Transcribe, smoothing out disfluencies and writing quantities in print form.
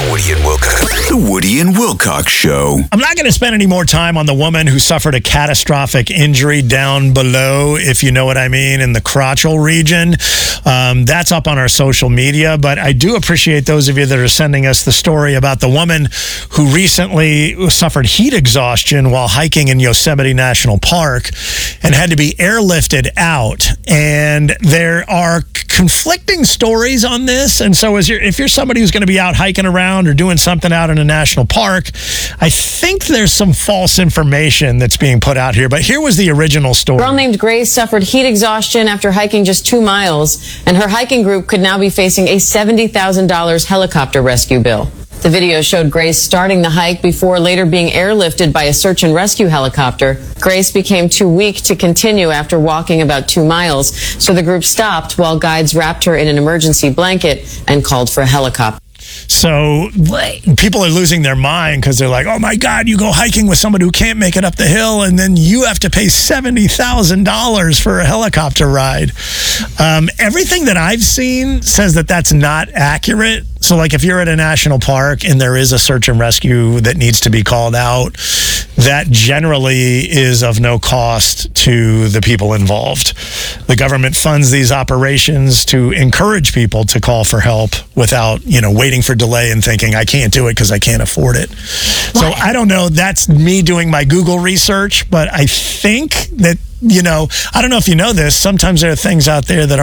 The Woody and Wilcox Show. I'm not going to spend any more time on the woman who suffered a catastrophic injury down below, if you know what I mean, in the crotchal region. That's up on our social media, but I do appreciate those of you that are sending us the story about the woman who recently suffered heat exhaustion while hiking in Yosemite National Park and had to be airlifted out. And there are conflicting stories on this, and so if you're somebody who's going to be out hiking around or doing something out in a national park, I think there's some false information that's being put out here, but here was the original story. A girl named Grace suffered heat exhaustion after hiking just 2 miles, and her hiking group could now be facing a $70,000 helicopter rescue bill. The video showed Grace starting the hike before later being airlifted by a search and rescue helicopter. Grace became too weak to continue after walking about 2 miles, so the group stopped while guides wrapped her in an emergency blanket and called for a helicopter. So people are losing their mind because they're like, oh my God, you go hiking with somebody who can't make it up the hill and then you have to pay $70,000 for a helicopter ride. Everything that I've seen says that that's not accurate. So like if you're at a national park and there is a search and rescue that needs to be called out, that generally is of no cost to the people involved. The government funds these operations to encourage people to call for help without, waiting for delay and thinking, I can't do it because I can't afford it. So I don't know. That's me doing my Google research, but I think that, I don't know if you know this, sometimes there are things out there that